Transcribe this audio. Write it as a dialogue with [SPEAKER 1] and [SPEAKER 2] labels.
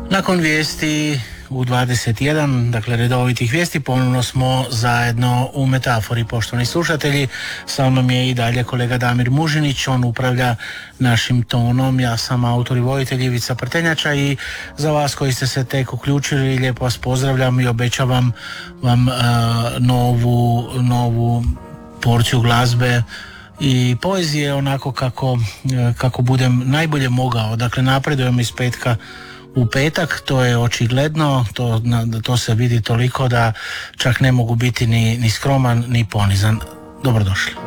[SPEAKER 1] Nakon vijesti u 21, dakle redovitih vijesti, ponovno smo zajedno u Metafori, poštovani slušatelji. Sa mnom je i dalje kolega Damir Mužinić, on upravlja našim tonom. Ja sam autor i voditelj Ivica Prtenjača i za vas koji ste se tek uključili, lijepo vas pozdravljam i obećavam vam novu porciju glazbe i poezije, onako kako budem najbolje mogao. Dakle, napredujem iz petka u petak, to je očigledno, to se vidi toliko da čak ne mogu biti ni skroman ni ponizan. Dobrodošli.